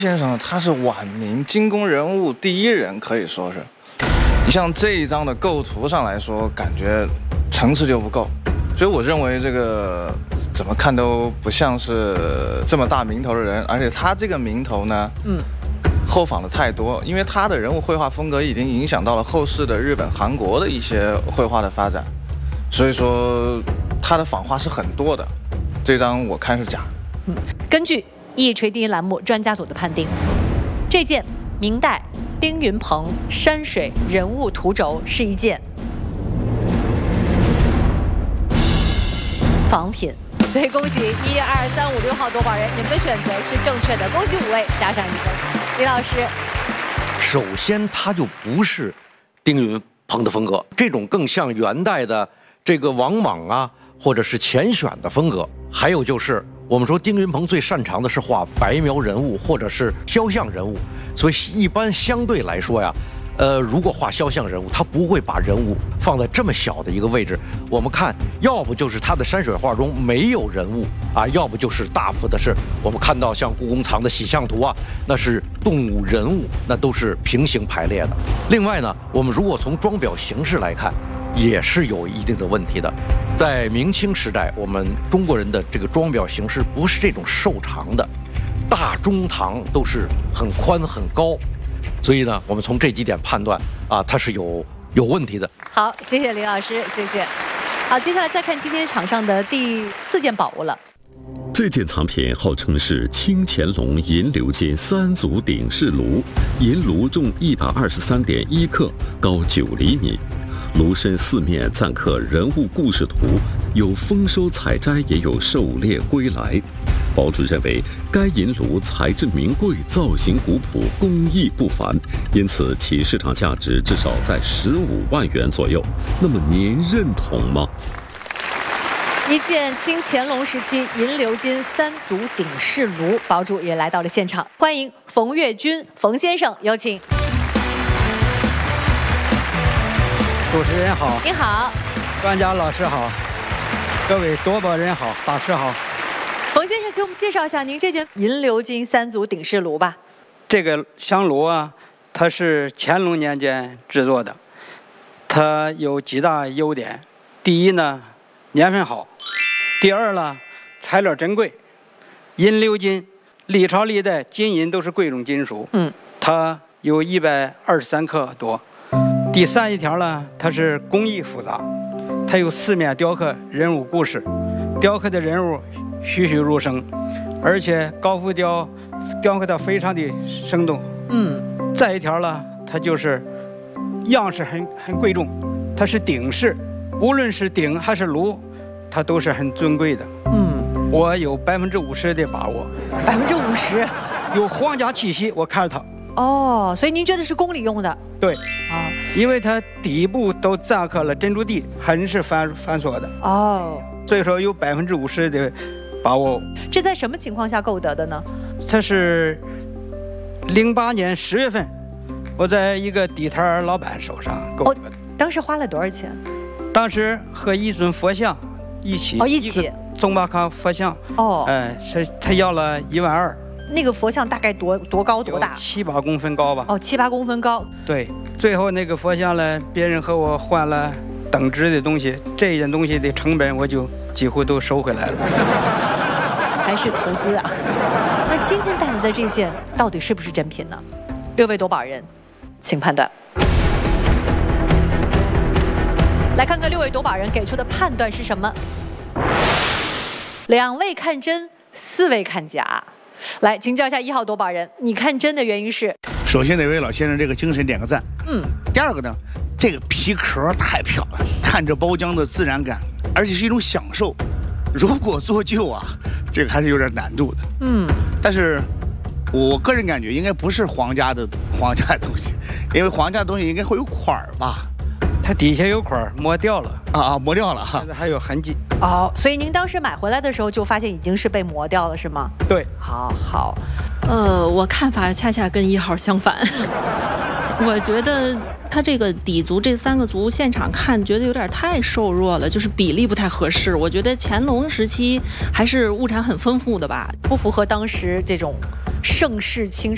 先生他是晚明金宫人物第一人，可以说是。你像这一张的构图上来说，感觉层次就不够，所以我认为这个怎么看都不像是这么大名头的人，而且他这个名头呢，后仿的太多，因为他的人物绘画风格已经影响到了后世的日本、韩国的一些绘画的发展，所以说他的仿画是很多的。这张我看是假。 根据一锤定音栏目专家组的判定，这件明代丁云鹏山水人物图轴是一件仿品。所以恭喜1、2、3、5、6号夺宝人，你们的选择是正确的，恭喜5位加上1分。李老师， 首先它就不是丁云鹏的风格，这种更像元代的这个王莽啊，或者是钱选的风格。还有就是我们说丁云鹏最擅长的是画白描人物或者是肖像人物，所以一般相对来说呀，如果画肖像人物，他不会把人物放在这么小的一个位置。我们看，要不就是他的山水画中没有人物啊，要不就是大幅的是我们看到像故宫藏的洗象图啊，那是动物人物，那都是平行排列的。另外呢，我们如果从装裱形式来看，也是有一定的问题的。在明清时代，我们中国人的这个装裱形式不是这种瘦长的，大中堂都是很宽很高。所以呢，我们从这几点判断啊，它是有问题的。 好，谢谢李老师，谢谢。好，接下来再看今天场上的第4件宝物了。 这件藏品号称是清乾隆银鎏金3足鼎式炉，银炉重123.1克，高9厘米。炉身4面暂刻人物故事图，有丰收采摘，也有狩猎归来。宝主认为该银炉材质名贵，造型古朴，工艺不凡，因此其市场价值至少在15万元左右。那么您认同吗？ 一件清乾隆时期银鎏金3足鼎式炉，宝主也来到了现场，欢迎冯岳军冯先生，有请。 主持人好， 您好， 专家老师好，各位夺宝人好，大师好。 冯先生给我们介绍一下您这件银鎏金3足鼎式炉吧。 这个香炉啊，它是乾隆年间制作的，它有几大优点。第一呢，年份好；第二呢，材料珍贵。银鎏金，历朝历代金银都是贵重金属，它有123克多。第三一条呢，它是工艺复杂，它有4面雕刻人物故事，雕刻的人物栩栩如生，而且高浮雕刻的非常的生动。再一条呢，它就是样式很贵重，它是鼎式，无论是鼎还是炉，它都是很尊贵的。我有50%的把握 ，50% 有皇家气息，我看着它。 哦，所以您觉得是宫里用的？ 对啊，因为它底部都錾刻了珍珠地，很是繁琐的。哦，所以说有50%的把握。 这在什么情况下购得的呢？ 它是08年10月份，我在一个地摊老板手上购得的。 当时花了多少钱？ 当时和一尊佛像一起。 一起。 宗巴康佛像。他要了1万2。 那个佛像大概多高多大 ？7、8公分高吧。 7、8公分高。 对，最后那个佛像呢，别人和我换了等值的东西，这件东西的成本我就几乎都收回来了。 还是投资啊？那今天带来的这件到底是不是真品呢？6位夺宝人，请判断。来看看6位夺宝人给出的判断是什么？2位看真，4位看假。来请教一下1号夺宝人，你看真的原因是？ 首先得为老先生这个精神点个赞。第二个呢，这个皮壳太漂亮，看着包浆的自然感，而且是一种享受。如果做旧啊，这个还是有点难度的。但是我个人感觉应该不是皇家的东西，因为皇家的东西应该会有款儿吧。 它底下有款磨掉了磨掉了哈， 现在还有痕迹。 所以您当时买回来的时候就发现已经是被磨掉了，是吗？ 对。 好。 我看法恰恰跟1号相反。我觉得它这个底足这3个足现场看觉得有点太瘦弱了，就是比例不太合适。我觉得乾隆时期还是物产很丰富的吧， 不符合当时这种盛世清朝。